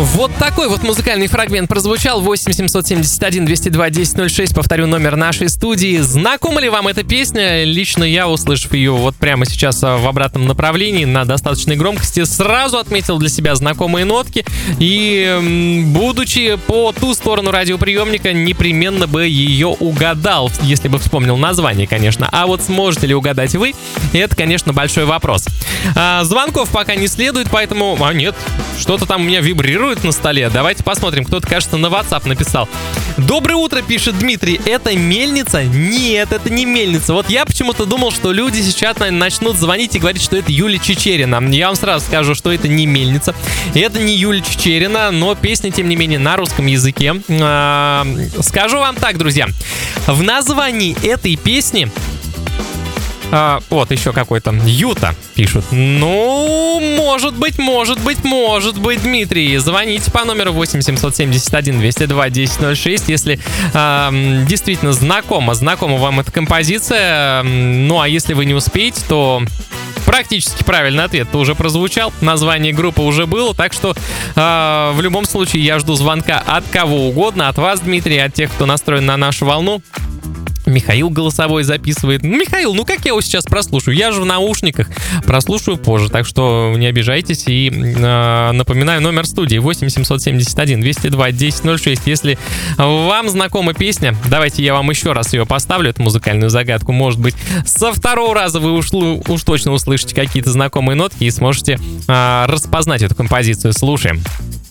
Вот такой вот музыкальный фрагмент прозвучал. 8 771 202 1006. Повторю номер нашей студии. Знакома ли вам эта песня? Лично я, услышав ее вот прямо сейчас в обратном направлении на достаточной громкости, сразу отметил для себя знакомые нотки. И, будучи по ту сторону радиоприемника, непременно бы ее угадал, если бы вспомнил название, конечно. А вот сможете ли угадать вы? Это, конечно, большой вопрос. Звонков пока не следует, поэтому... нет, что-то там у меня вибрирует на столе. Давайте посмотрим. Кто-то, кажется, на WhatsApp написал. Доброе утро, пишет Дмитрий. Это мельница? Нет, это не мельница. Вот я почему-то думал, что люди сейчас начнут звонить и говорить, что это Юлия Чичерина. Я вам сразу скажу, что это не мельница. Это не Юлия Чичерина, но песня, тем не менее, на русском языке. Скажу вам так, друзья. В названии этой песни... вот еще какой-то Юта пишут. Ну, может быть, Дмитрий. Звоните по номеру 8 771 202 1006, если действительно знакома вам эта композиция. Ну, а если вы не успеете, то... Практически правильный ответ уже прозвучал, название группы уже было, так что в любом случае я жду звонка от кого угодно, от вас, Дмитрий, от тех, кто настроен на нашу волну. Михаил голосовой записывает. Михаил, как я его сейчас прослушаю? Я же в наушниках, прослушаю позже, так что не обижайтесь. И напоминаю номер студии 8 771 202 1006. Если вам знакома песня, давайте я вам еще раз ее поставлю, эту музыкальную загадку. Может быть, со второго раза вы уж точно услышите какие-то знакомые нотки и сможете распознать эту композицию. Слушаем.